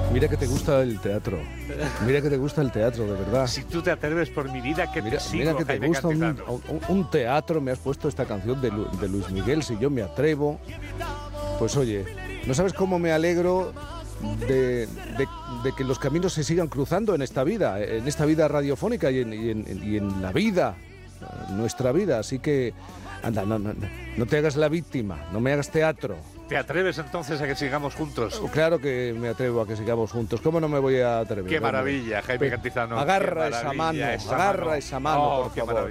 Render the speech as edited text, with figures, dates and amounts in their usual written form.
Mira que te gusta el teatro. Mira que te gusta el teatro, de verdad. Si tú te atreves por mi vida, que te sigo, Mira que te Jaime gusta Cantizano. un teatro. Me has puesto esta canción de Luis Miguel, Si yo me atrevo. Pues oye, no sabes cómo me alegro de que los caminos se sigan cruzando en esta vida radiofónica y en la vida, nuestra vida. Así que, anda, no te hagas la víctima, no me hagas teatro. ¿Te atreves entonces a que sigamos juntos? Claro que me atrevo a que sigamos juntos. ¿Cómo no me voy a atrever? ¡Qué maravilla, Jaime Cantizano! Agarra esa mano, Oh, por favor. qué maravilla.